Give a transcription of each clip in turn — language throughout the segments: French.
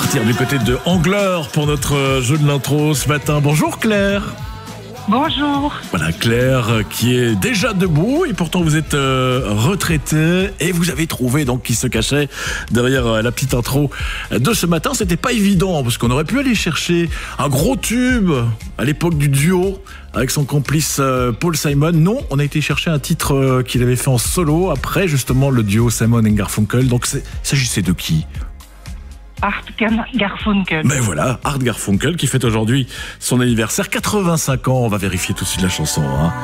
partir du côté de Angleur pour notre jeu de l'intro ce matin. Bonjour Claire. Bonjour. Voilà Claire qui est déjà debout et pourtant vous êtes retraitée et vous avez trouvé donc qui se cachait derrière la petite intro de ce matin. C'était pas évident parce qu'on aurait pu aller chercher un gros tube à l'époque du duo avec son complice Paul Simon. Non, on a été chercher un titre qu'il avait fait en solo après justement le duo Simon & Garfunkel. Donc il s'agissait de qui ? Art Garfunkel. Mais voilà, Art Garfunkel qui fête aujourd'hui son anniversaire, 85 ans. On va vérifier tout de suite la chanson.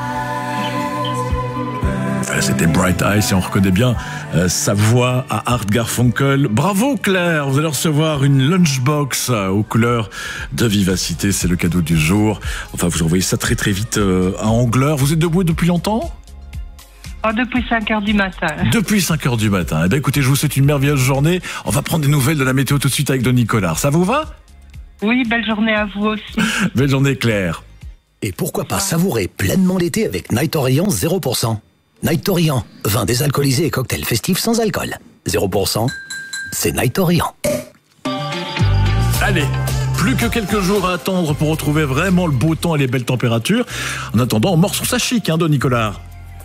C'était Bright Eyes et on reconnaît bien sa voix à Art Garfunkel. Bravo Claire, vous allez recevoir une lunchbox aux couleurs de vivacité. C'est le cadeau du jour. Enfin, vous envoyez ça très très vite à Angleur. Vous êtes debout depuis longtemps ? Depuis 5h du matin. Depuis 5h du matin. Eh bien, écoutez, je vous souhaite une merveilleuse journée. On va prendre des nouvelles de la météo tout de suite avec Denis Collard. Ça vous va ? Oui, belle journée à vous aussi. Belle journée, Claire. Et pourquoi pas savourer pleinement l'été avec Night Orient 0%. Night Orient, vin désalcoolisé et cocktail festif sans alcool. 0%, c'est Night Orient. Allez, plus que quelques jours à attendre pour retrouver vraiment le beau temps et les belles températures. En attendant, on mord sur sa chic, Denis Collard.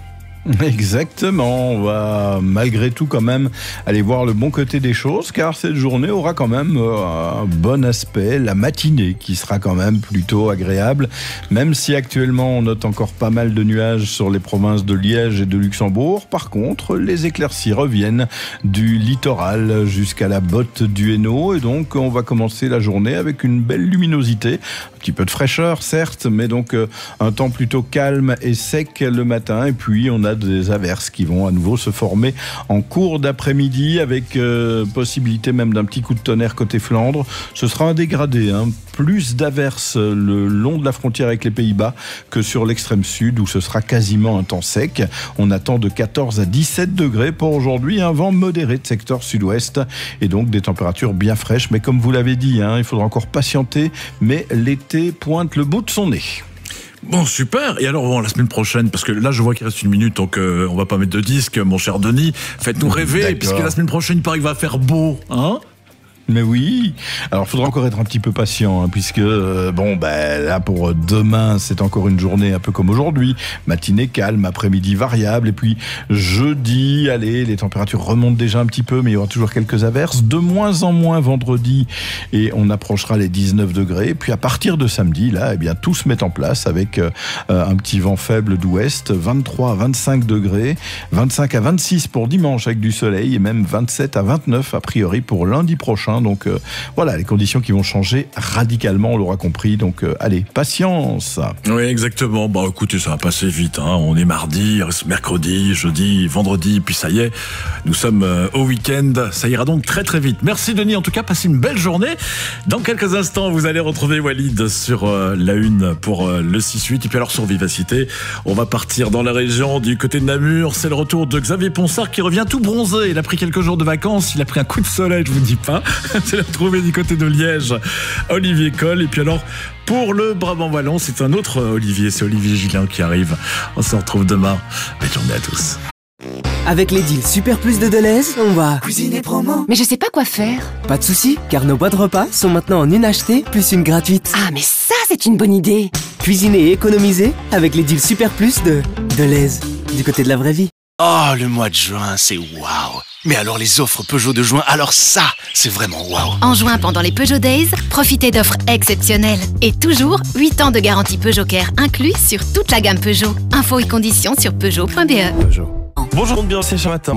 Exactement, on va malgré tout quand même aller voir le bon côté des choses car cette journée aura quand même un bon aspect, la matinée qui sera quand même plutôt agréable, même si actuellement on note encore pas mal de nuages sur les provinces de Liège et de Luxembourg. Par contre, les éclaircies reviennent du littoral jusqu'à la botte du Hainaut et donc on va commencer la journée avec une belle luminosité, un petit peu de fraîcheur certes, mais donc un temps plutôt calme et sec le matin et puis on a des averses qui vont à nouveau se former en cours d'après-midi avec possibilité même d'un petit coup de tonnerre côté Flandre. Ce sera un dégradé, plus d'averses le long de la frontière avec les Pays-Bas que sur l'extrême sud où ce sera quasiment un temps sec. On attend de 14 à 17 degrés pour aujourd'hui, un vent modéré de secteur sud-ouest et donc des températures bien fraîches. Mais comme vous l'avez dit, il faudra encore patienter, mais l'été pointe le bout de son nez. Bon, super. Et alors, la semaine prochaine, parce que là, je vois qu'il reste une minute, donc on va pas mettre de disque, mon cher Denis. Faites-nous rêver, D'accord. Puisque la semaine prochaine, il paraît qu'il va faire beau, Mais oui, alors il faudra encore être un petit peu patient, puisque là pour demain c'est encore une journée un peu comme aujourd'hui, matinée calme, après-midi variable, et puis jeudi, les températures remontent déjà un petit peu, mais il y aura toujours quelques averses, de moins en moins vendredi, et on approchera les 19 degrés, et puis à partir de samedi, là, tout se met en place avec un petit vent faible d'ouest, 23 à 25 degrés, 25 à 26 pour dimanche avec du soleil, et même 27 à 29 a priori pour lundi prochain. Donc voilà, les conditions qui vont changer radicalement, on l'aura compris. Donc allez, patience. Oui, exactement. Bon, écoutez, ça va passer vite. On est mardi, il reste mercredi, jeudi, vendredi, puis ça y est, nous sommes au week-end. Ça ira donc très très vite. Merci Denis, en tout cas, passez une belle journée. Dans quelques instants, vous allez retrouver Walid sur la une pour le 6-8. Et puis alors sur Vivacité, on va partir dans la région du côté de Namur. C'est le retour de Xavier Ponsard qui revient tout bronzé. Il a pris quelques jours de vacances, il a pris un coup de soleil, je vous dis pas. C'est la trouvé du côté de Liège, Olivier Coll. Et puis alors, pour le Brabant Wallon, c'est un autre Olivier, c'est Olivier Gillin qui arrive. On se retrouve demain. Belle journée à tous. Avec les deals Super Plus de Deleuze, on va cuisiner promo. Mais je sais pas quoi faire. Pas de soucis, car nos boîtes repas sont maintenant en une achetée plus une gratuite. Ah, mais ça, c'est une bonne idée. Cuisiner et économiser avec les deals Super Plus de Deleuze, du côté de la vraie vie. Oh, le mois de juin, c'est waouh. Mais alors les offres Peugeot de juin, alors ça, c'est vraiment waouh. En juin, pendant les Peugeot Days, profitez d'offres exceptionnelles. Et toujours, 8 ans de garantie Peugeot Care inclus sur toute la gamme Peugeot. Infos et conditions sur Peugeot.be. Bonjour, bien c'est ce matin.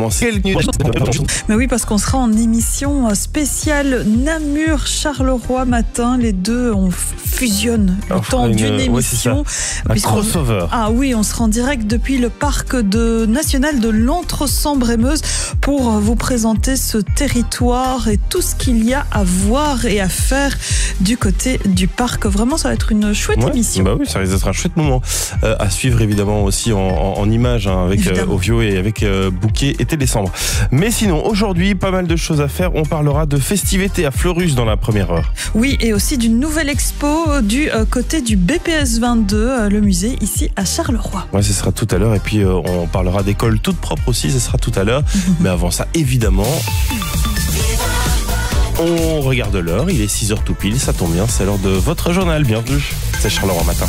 Mais oui, parce qu'on sera en émission spéciale Namur-Charleroi matin. Les deux, on fusionne le temps d'une émission. Un crossover. Ah oui, on sera en direct depuis le parc national de l'Entre-Sambre-et-Meuse pour vous présenter ce territoire et tout ce qu'il y a à voir et à faire du côté du parc. Vraiment, ça va être une chouette émission. Bah oui, ça risque d'être un chouette moment à suivre évidemment aussi en images avec Ovio et avec Bouquet et Télécendre. Mais sinon, aujourd'hui, pas mal de choses à faire. On parlera de festivités à Fleurus dans la première heure. Oui, et aussi d'une nouvelle expo du côté du BPS 22, le musée ici à Charleroi. Ouais, ce sera tout à l'heure. Et puis, on parlera d'écoles toutes propres aussi, ce sera tout à l'heure. Mais avant ça, évidemment... On regarde l'heure, il est 6h tout pile, ça tombe bien, c'est l'heure de votre journal. Bienvenue, c'est Charleroi Matin.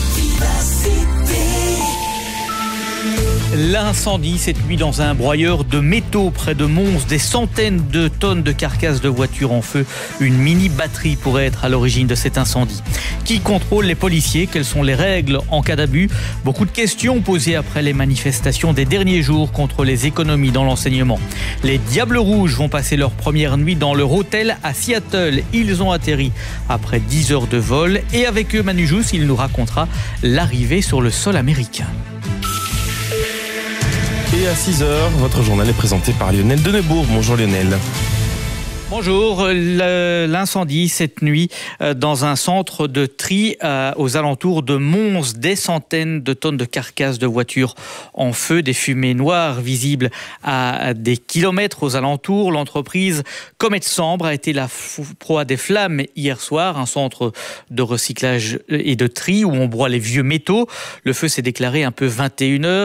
L'incendie cette nuit dans un broyeur de métaux près de Mons, des centaines de tonnes de carcasses de voitures en feu. Une mini-batterie pourrait être à l'origine de cet incendie. Qui contrôle les policiers? Quelles sont les règles en cas d'abus? Beaucoup de questions posées après les manifestations des derniers jours contre les économies dans l'enseignement. Les Diables Rouges vont passer leur première nuit dans leur hôtel à Seattle. Ils ont atterri après 10 heures de vol et avec eux Manu Jousse, il nous racontera l'arrivée sur le sol américain. Et à 6h, votre journal est présenté par Lionel Denebourg. Bonjour Lionel. Bonjour, l'incendie cette nuit dans un centre de tri aux alentours de Mons, des centaines de tonnes de carcasses de voitures en feu, des fumées noires visibles à des kilomètres aux alentours. L'entreprise Comet Sambre a été la proie des flammes hier soir, un centre de recyclage et de tri où on broie les vieux métaux. Le feu s'est déclaré un peu 21h.